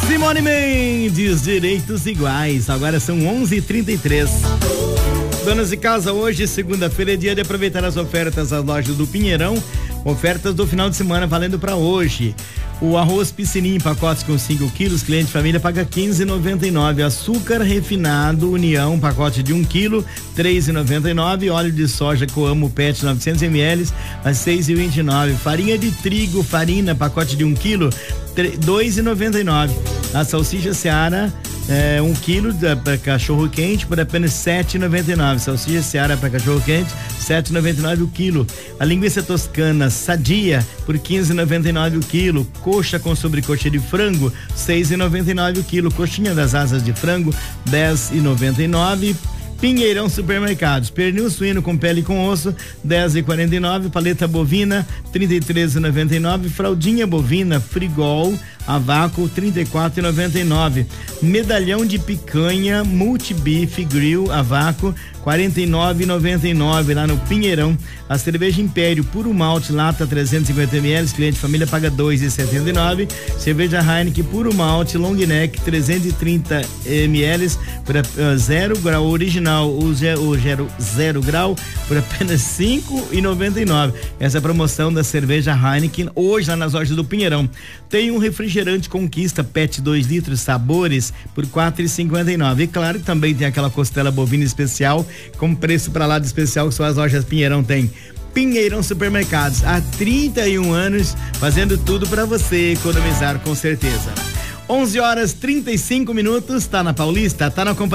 Simone Mendes, direitos iguais. Agora são 11h33. Donas de casa, hoje, segunda-feira, é dia de aproveitar as ofertas das lojas do Pinheirão. Ofertas do final de semana valendo para hoje. O arroz piscininho em pacotes com 5 quilos, cliente família paga R$15,99. Açúcar refinado União, pacote de 1 quilo, R$3,99. Óleo de soja Coamo PET 900 ml, a R$6,29. Farinha de trigo, farina, pacote de 1 quilo, R$2,99. A salsicha Seara, 1 quilo para cachorro quente por apenas R$7,99. Salsicha Seara para cachorro quente, R$7,99 o quilo. A linguiça toscana Sadia por R$15,99 o quilo. Coxa com sobrecoxa de frango, R$6,99 o quilo. Coxinha das asas de frango, R$10,99. Pinheirão Supermercados, pernil suíno com pele e com osso, R$10,49. Paleta bovina, R$33,99. Fraldinha bovina Frigol a vácuo, R$34,99. Medalhão de picanha Multibeef Grill a vácuo, R$49,99 lá no Pinheirão. A cerveja Império Puro Malte lata 350 ml, cliente família paga R$2,79. Cerveja Heineken Puro Malte Long Neck 330 ml por 0 grau original, o 0 grau por apenas R$5,99. Essa é a promoção da cerveja Heineken hoje lá nas lojas do Pinheirão. Tem um refrigerante Conquista PET 2 litros sabores por R$4,59. E claro que também tem aquela costela bovina especial com preço para lá de especial que só as lojas Pinheirão tem. Pinheirão Supermercados, há 31 anos fazendo tudo para você economizar com certeza. 11h35, tá na Paulista, tá na companhia